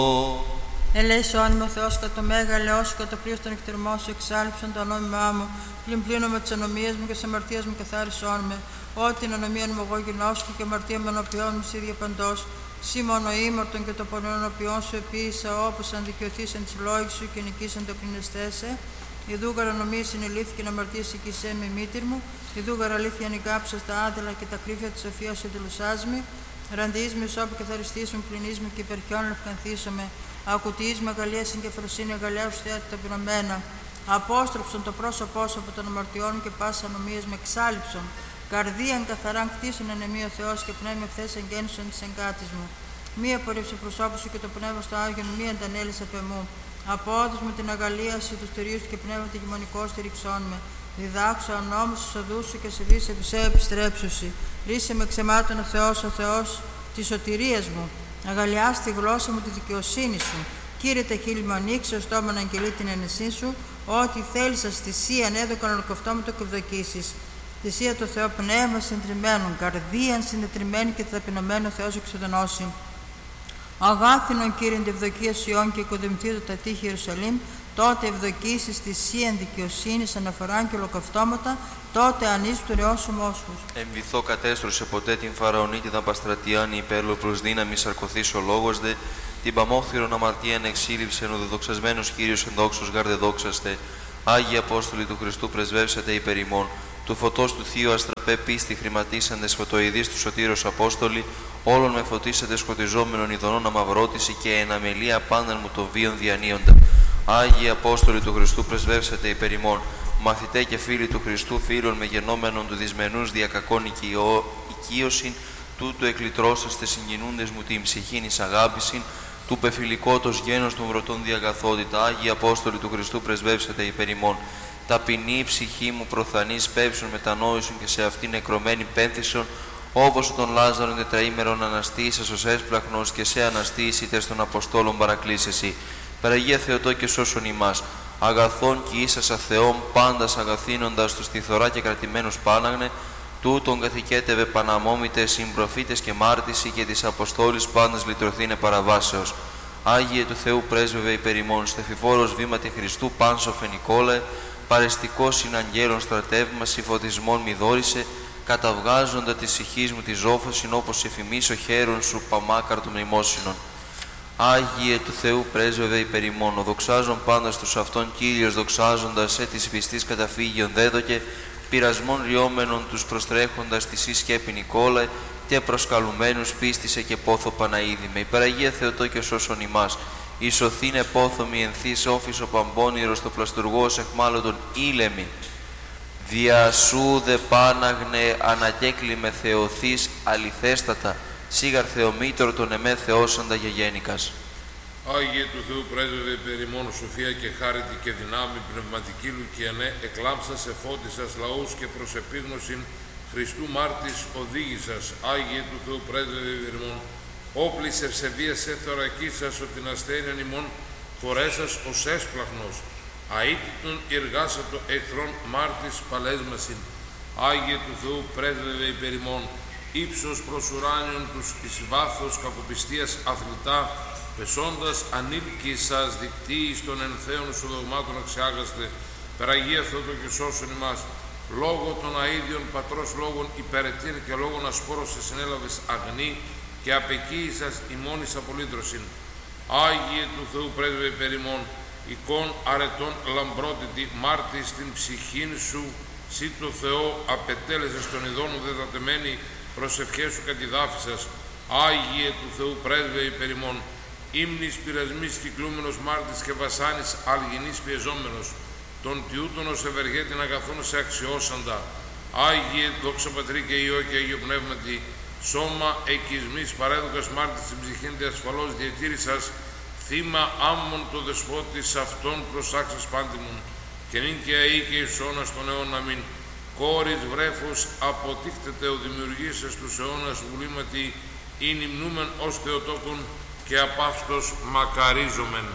Ελέησόν με ο Θεός κατ' το μέγα ελεός, κατ' το πλοίο των εκτερμών σου εξάλληψαν το ανόμημά μου, πλην με τις ανομίες μου και τις αμαρτίες μου καθάρισόν με. Ό,τι την ανομία μου εγώ γινώσκω και αμαρτία με ενώπιόν μου σίδια παντός. Σύ μόνο ήμαρτον και το πονόν ενώπιόν σου επίησα, όπως αν δικαιωθήσαν τις λόγες σου και νικήσαν το πληνεστέσαι. Ιδού γαρανομία συνελήθηκε να αμαρτίες οικισέ με μήτυρ μου, ιδού γαραλήθεια νικάψα στα άδελα και τα κρύφια της σοφίας σου τελουσάσμη. Ραντιείς με σώπη και θαριστείς μου, πληνείς με και υπερχιόν λευκανθήσομαι. Ακουτιείς με αγαλία συγκεφροσύνη, αγαλιά σου θέατη τα πυραμμένα. Απόστρεψον το πρόσωπό σου από των αμαρτιών και πάσα ανομίες με εξάλληψον. Καρδίαν καθαράν κτίσον ανεμεί ο Θεός και πνεύμα ευθές εγγέννησον της εγκάτης μου. Μία απορρίψε προσώπου σου και το πνεύμα στο Άγιον, μία αντανέλησε απ' εμού. Απόδεις μου την αγαλίαση του στηρίου και πνεύμα τη γημονικό στηριξών με. Διδάξω ανόμου στου οδού σου και σε βise επισέ επιστρέψουσι. Ρίσε με ξεμάτων ο Θεός τη σωτηρίας μου. Αγαλιάς τη γλώσσα μου τη δικαιοσύνη σου. Κύριε τα χείλη μου ανοίξε, ο στόμα να αγγελεί την ενεσή σου. Ό,τι θέλησας θυσίαν έδωκαν ολοκαυτόματο και ευδοκίσεις. Θυσία το Θεό πνεύμα συντριμμένων, καρδίαν συντετριμένη και ταπεινωμένο Θεός εξοδονώσει. Αγάθινον Κύριε την ευδοκία Σιών και οικοδομηθείτε τα τείχη Ιερουσαλήμ, τότε ευδοκίσεις θυσίαν δικαιοσύνης αναφοράν και ολοκαυτώματα, τότε ανείς του ρεώσου μόσχους. Εμβυθώ κατέστρωσε ποτέ την Φαραωνίτιδα Παστρατιάνη υπέρλο προς δύναμη σαρκωθείς ο λόγος δε, την παμόχθηρον αμαρτίαν εξήλυψεν ο δεδοξασμένος Κύριος ενδόξος γαρδεδόξαστε. Άγιοι Απόστολοι του Χριστού πρεσβεύσατε υπέρ ημών, του φωτός του Θείου αστραπέ πίστη χρηματίσαντες φωτοειδείς του Σωτήρος Απόστολοι, όλων με φωτίσατε σκοτιζόμενων ειδονών αμαυρότηση και εν αμελία πάνταν μου των βίων διανύοντα. Άγιοι Απόστολοι του Χριστού πρεσβεύσατε υπέρ ημών, μαθητέ και φίλοι του Χριστού, φίλων με γενόμενον του δυσμενούς διακακών οικείωσιν, τούτου εκλυτρώσαστε συγκινούντες μου την ψυχήν εις αγάπησιν, του πεφιλικότος γένος των βρωτών διαγαθότητα. Άγιοι Απόστολοι του Χριστού πρεσβεύσατε υπέρ ημών. Ταπεινή ψυχή μου προθανής πέψουν μετανόησον και σε αυτήν νεκρωμένη πένθησον, όπως τον Λάζαρον τετραήμερον αναστήσας ως έσπλαχνος και σε αναστήσιτες των Αποστόλων παρακλήσεσαι. Παναγία Θεοτό και σώσον ημάς. Αγαθών και ίσασα Θεόν πάντας αγαθύνοντας τους τη θωρά και κρατημένους πάναγνε, τούτον καθηκέτευε παναμόμητες συμπροφήτες και μάρτυση και της Αποστόλης πάντας λυτρωθήνε παραβάσεως. Άγιε του Θεού πρέσβευε υπέρ ημών, στεφιφόρος βήματι Χριστού πάνσο φαινικόλε, παρεστικός συναγγέλων στρατεύμα συμφωτισμών μη δόρισε, καταβγάζοντα της ψυχής μου τη ζώφωσιν όπως εφημίσω χαίρον σου παμάκαρτο μνημόσυνον. Άγιε του Θεού πρέσβευε υπέρ ημών, ο δοξάζων πάντα στους αυτόν Κύριος δοξάζοντας σε της πιστής καταφύγιον δέδοκε, πειρασμών ριόμενων τους προστρέχοντας της εις σκέπη Νικόλαε, και προσκαλουμένους πίστησε και πόθο Παναίδη. Με υπεραγία Θεοτό και σώσον ημάς, ισοθήνε πόθομη ενθύς όφισο παμπώνηρος το πλαστουργός εχμάλωτον ήλεμη. Δια σου δε πάναγνε ανακέκλη με θεωθείς αληθέστατα, σίγαρ Θεομήτρο τον εμέ Θεώσαντα γεγένικας. Άγιε του Θεού πρέσβευε υπέρ ημών σοφία και χάρητη και δυνάμει πνευματική λουκιανέ, εκλάμψα σε φώτισας λαούς και προς επίγνωσιν Χριστού μάρτης οδήγησας. Άγιε του Θεού πρέσβευε υπέρ ημών, όπλης ευσεβίας σε θωρακίσας ο την ασθένειαν ημών φορέσας ως έσπλαχνος, αίτητον εργάσατο εχθρών μάρτης παλέσμασιν. Άγιε του Θεού πρέσβευε υπέρ ημών, ύψος προς ουράνιον τους εις βάθος κακοπιστίας αθλητά, πεσώντας ανήλικοι σας δικτύεις των ενθέων σου δογμάτων αξιάγαστε. Περαγία Θεότο και σώσον ημάς, λόγω των αΐδιων πατρός λόγων υπερετήρ και λόγων ασπόρος σε συνέλαβες αγνή και απεκοίησας ημώνης απολύτρωσιν. Άγιε του Θεού πρέσβευε υπέρ ημών, εικόν αρετών λαμπρότητη, μάρτης την ψυχήν σου, σύ το Θεό απετέλεσες των ειδών ουδετατεμένη, προσευχές σου κατηδάφισας. Άγιε του Θεού πρέσβευε υπέρ ημών, ύμνης πειρασμής κυκλούμενος μάρτης και βασάνης αλγινής πιεζόμενος, τον τιούτον ως ευεργέτην αγαθών σε αξιώσαντα. Άγιε δόξα Πατρί και Υιό και Αγίο Πνεύματι, σώμα εκεισμής παρέδοκας μάρτης στην ψυχήν τε ασφαλώς διατήρησας, θύμα άμμον το δεσπότης αυτόν προσάξας πάντιμον, και νυν και αεί και εις αιώνας των αιώνα αμήν. Κόρης βρέφος αποτύχτεται ο δημιουργήσας τους αιώνας βουλήματι, ειν υμνούμεν ως Θεοτόκον και απαύστος μακαρίζομεν.